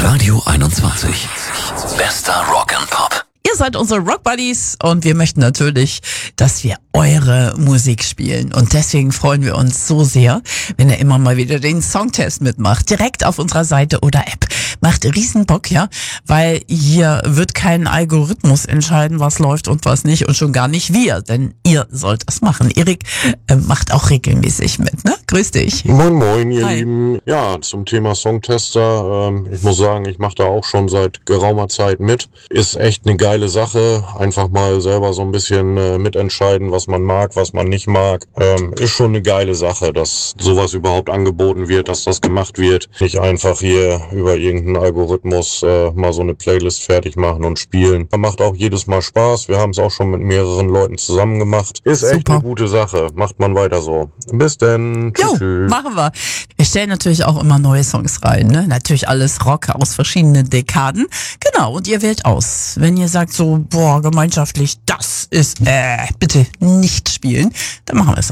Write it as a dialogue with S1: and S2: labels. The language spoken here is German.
S1: Radio 21. Bester Rock and Pop.
S2: Ihr seid unsere Rock Buddies und wir möchten natürlich, dass wir eure Musik spielen. Und deswegen freuen wir uns so sehr, wenn ihr immer mal wieder den Songtest mitmacht. Direkt auf unserer Seite oder App. Macht riesen Bock, ja, weil hier wird kein Algorithmus entscheiden, was läuft und was nicht und schon gar nicht wir, denn ihr sollt es machen. Erik macht auch regelmäßig mit, ne? Grüß dich.
S3: Moin moin, ihr
S2: Hi.
S3: Lieben. Ja, zum Thema Songtester, ich muss sagen, ich mache da auch schon seit geraumer Zeit mit. Ist echt eine geile Sache. Einfach mal selber so ein bisschen mitentscheiden, was man mag, was man nicht mag. Ist schon eine geile Sache, dass sowas überhaupt angeboten wird, dass das gemacht wird. Nicht einfach hier über irgendeinen Algorithmus mal so eine Playlist fertig machen und spielen. Macht auch jedes Mal Spaß. Wir haben es auch schon mit mehreren Leuten zusammen gemacht. Ist echt
S2: Super.
S3: eine gute Sache. Macht man weiter so. Bis denn.
S2: Jo,
S3: Tschüss.
S2: machen wir. Wir stellen natürlich auch immer neue Songs rein, ne? Natürlich alles Rock aus verschiedenen Dekaden. Genau, und ihr wählt aus. Wenn ihr sagt so, boah, gemeinschaftlich, das ist, bitte nicht spielen, dann machen wir es